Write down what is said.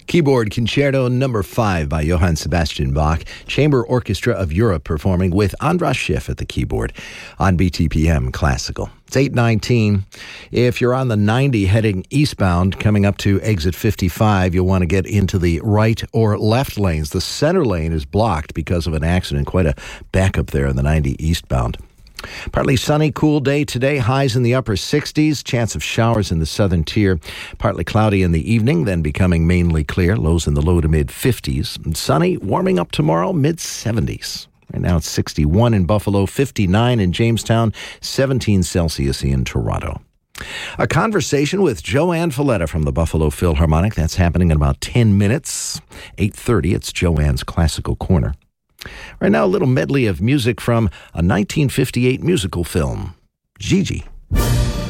Keyboard Concerto Number 5 by Johann Sebastian Bach. Chamber Orchestra of Europe performing with Andras Schiff at the keyboard on BTPM Classical. It's 8:19. If you're on the 90 heading eastbound, coming up to exit 55, you'll want to get into the right or left lanes. The center lane is blocked because of an accident. Quite a backup there in the 90 eastbound. Partly sunny, cool day today. Highs in the upper 60s. Chance of showers in the southern tier. Partly cloudy in the evening, then becoming mainly clear. Lows in the low to mid 50s. And sunny, warming up tomorrow, mid 70s. Right now it's 61 in Buffalo, 59 in Jamestown, 17 Celsius in Toronto. A conversation with Joanne Falletta from the Buffalo Philharmonic. That's happening in about 10 minutes. 8:30, it's Joanne's Classical Corner. Right now, a little medley of music from a 1958 musical film, Gigi.